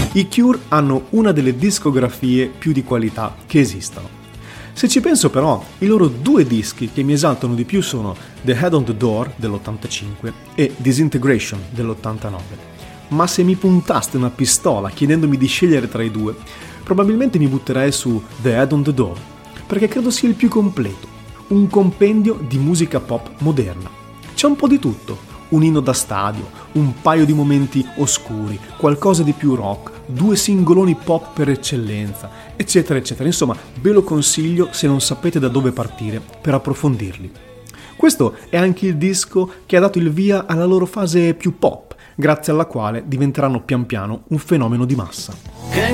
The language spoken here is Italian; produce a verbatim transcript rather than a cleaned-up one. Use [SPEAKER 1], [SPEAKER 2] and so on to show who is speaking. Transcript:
[SPEAKER 1] I Cure hanno una delle discografie più di qualità che esistano. Se ci penso però, i loro due dischi che mi esaltano di più sono The Head on the Door dell'ottantacinque e Disintegration dell'ottantanove. Ma se mi puntaste una pistola chiedendomi di scegliere tra i due, probabilmente mi butterei su The Head on the Door, perché credo sia il più completo, un compendio di musica pop moderna. C'è un po' di tutto, un inno da stadio, un paio di momenti oscuri, qualcosa di più rock, due singoloni pop per eccellenza, eccetera eccetera. Insomma, ve lo consiglio se non sapete da dove partire per approfondirli. Questo è anche il disco che ha dato il via alla loro fase più pop, grazie alla quale diventeranno pian piano un fenomeno di massa.